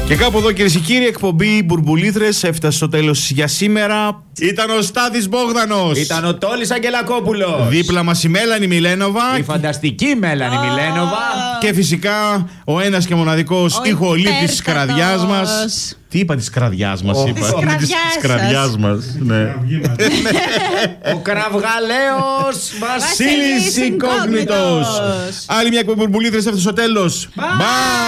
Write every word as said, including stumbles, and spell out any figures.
Και κάπου εδώ, κυρίες και κύριοι, εκπομπή Μπουρμπουλήθρες έφτασε στο τέλος για σήμερα. Ήταν ο Στάθης Μπόγδανος. Ήταν ο Τόλης Αγγελακόπουλος. Δίπλα μας η Μέλανη Μιλένοβα. Η φανταστική Μέλανη oh. Μιλένοβα. Και φυσικά ο ένας και μοναδικός ηχολήπτης της κραδιάς μας. Τι είπα, της κραδιάς μας, oh. είπα. Της κραδιάς μας. Ναι. Ο κραυγαλαίος Βασίλης Ινκόγνητος. Άλλη μια εκπομπή Μπουρμπουλήθρες έφτασε στο τέλος. Bye.